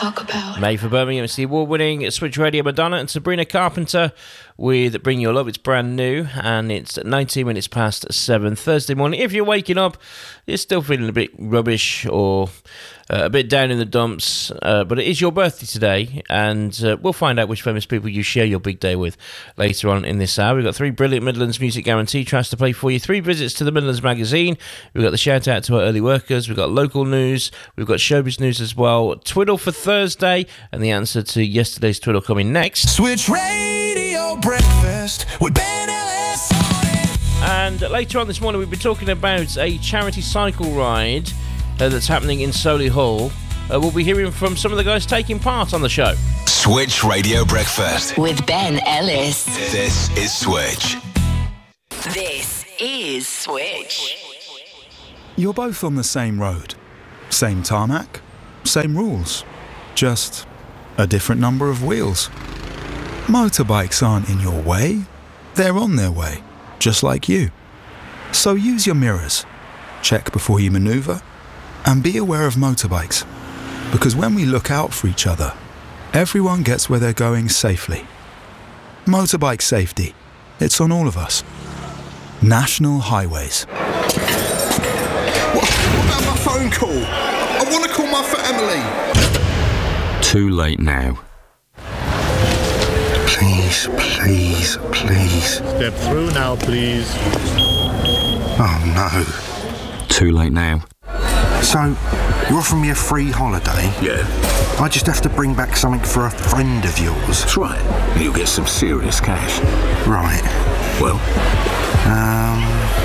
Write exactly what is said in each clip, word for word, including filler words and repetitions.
talk about. Made for Birmingham, it's the award-winning Switch Radio Madonna and Sabrina Carpenter with Bring Your Love. It's brand new, and it's nineteen minutes past seven Thursday morning. If you're waking up, you're still feeling a bit rubbish or uh, a bit down in the dumps, uh, but it is your birthday today, and uh, we'll find out which famous people you share your big day with later on in this hour. We've got three brilliant Midlands Music Guarantee tracks to play for you, three visits to the Midlands Magazine, we've got the shout-out to our early workers, we've got local news, we've got showbiz news as well, Twiddle for Thursday, and the answer to yesterday's Twiddle coming next. Switch Radio Breakfast with Ben Ellis. And later on this morning, we'll be talking about a charity cycle ride uh, that's happening in Solihull. Uh, we'll be hearing from some of the guys taking part on the show. Switch Radio Breakfast With Ben Ellis. This is Switch. This is Switch. You're both on the same road. Same tarmac, same rules. Just a different number of wheels. Motorbikes aren't in your way. They're on their way, just like you. So use your mirrors, check before you manoeuvre, and be aware of motorbikes. Because when we look out for each other, everyone gets where they're going safely. Motorbike safety. It's on all of us. National Highways. What, what about my phone call? I want to call my family. Too late now. Please, please, please. Step through now, please. Oh no. Too late now. So, you're offering me a free holiday? Yeah. I just have to bring back something for a friend of yours. That's right. You'll get some serious cash. Right. Well? Um...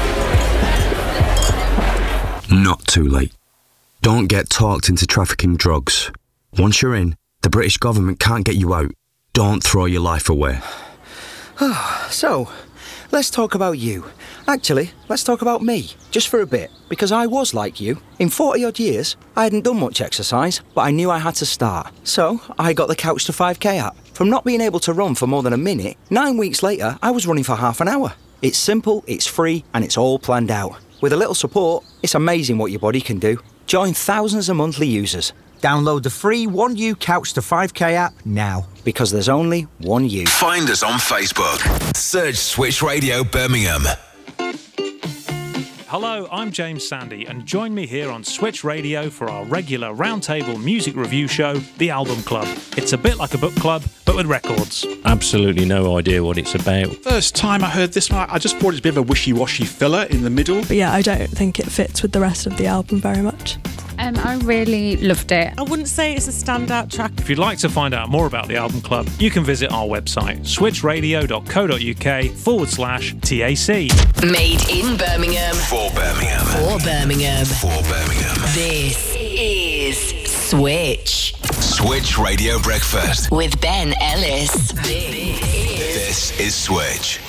Not too late. Don't get talked into trafficking drugs. Once you're in, the British government can't get you out. Don't throw your life away. So, let's talk about you. Actually, let's talk about me, just for a bit, because I was like you. In forty odd years, I hadn't done much exercise, but I knew I had to start. So, I got the Couch to five K app. From not being able to run for more than a minute, nine weeks later, I was running for half an hour. It's simple, it's free, and it's all planned out. With a little support, it's amazing what your body can do. Join thousands of monthly users. Download the free one U Couch to five K app now, because there's only one you. Find us on Facebook. Search Switch Radio Birmingham. Hello, I'm James Sandy, and join me here on Switch Radio for our regular roundtable music review show, The Album Club. It's a bit like a book club, but with records. Absolutely no idea what it's about. First time I heard this one, I just thought it's a bit of a wishy-washy filler in the middle. But yeah, I don't think it fits with the rest of the album very much. Um, I really loved it. I wouldn't say it's a standout track. If you'd like to find out more about the Album Club, you can visit our website, switchradio.co.uk forward slash TAC. Made in Birmingham. For Birmingham. For Birmingham. For Birmingham. This is Switch. Switch Radio Breakfast. With Ben Ellis. This is Switch.